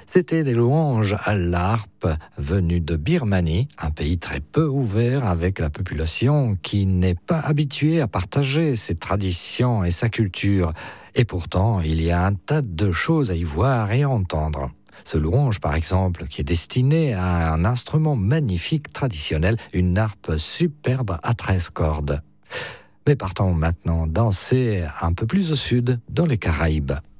C'était des louanges à l'harpe venues de Birmanie, un pays très peu ouvert avec la population qui n'est pas habituée à partager ses traditions et sa culture. Et pourtant, il y a un tas de choses à y voir et à entendre. Ce louange, par exemple, qui est destiné à un instrument magnifique traditionnel, une harpe superbe à 13 cordes. Mais partons maintenant danser un peu plus au sud, dans les Caraïbes.